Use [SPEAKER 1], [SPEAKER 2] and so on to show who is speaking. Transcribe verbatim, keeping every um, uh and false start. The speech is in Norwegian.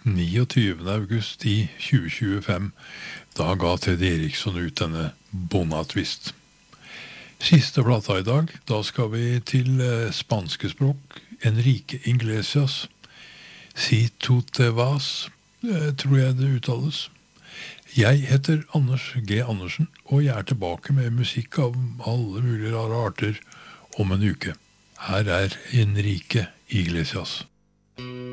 [SPEAKER 1] niogtyvende august i tjue tjuefem. Da ga Teddy Eriksson ut denne Bonatvist. Siste plata i dag, da skal vi til eh, spanske språk. Enrique Iglesias. Si tu te vas, eh, tror jeg det uttales. Jeg heter Anders G. Andersen, og jeg er tilbake med musikk av alle mulige rare arter om en uke. Her er Enrique Iglesias.